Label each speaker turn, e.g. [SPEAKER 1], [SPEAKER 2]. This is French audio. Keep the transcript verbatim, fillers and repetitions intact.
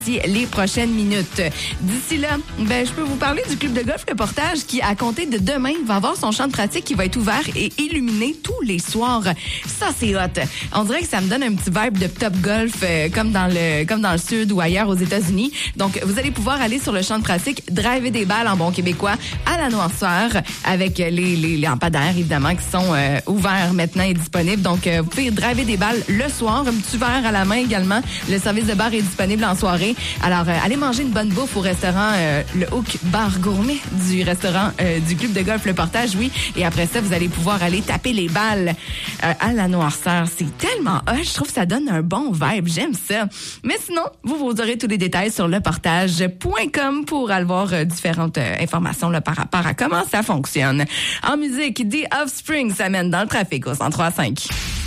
[SPEAKER 1] les prochaines minutes. D'ici là, ben, je peux vous parler du club de golf Le Portage qui, à compter de demain, va avoir son champ de pratique qui va être ouvert et illuminé tous les soirs. Ça, c'est hot. On dirait que ça me donne un petit vibe de Top Golf euh, comme dans le comme dans le sud ou ailleurs aux États-Unis. Donc, vous allez pouvoir aller sur le champ de pratique, driver des balles en bon québécois à la noirceur avec les, les, les lampadaires, évidemment, qui sont euh, ouverts maintenant et disponibles. Donc, euh, vous pouvez driver des balles le soir, un petit verre à la main également. Le service de bar est disponible en soirée. Alors, euh, allez manger une bonne bouffe au restaurant euh, le Hook Bar Gourmet du restaurant euh, du club de golf Le Portage, oui. Et après ça, vous allez pouvoir aller taper les balles euh, à la noirceur. C'est tellement hot. Je trouve que ça donne un bon vibe. J'aime ça. Mais sinon, vous, vous aurez tous les détails sur leportage point com pour avoir euh, différentes euh, informations là, par rapport à comment ça fonctionne. En musique, The Offspring s'amène dans le trafic au cent trois cinq.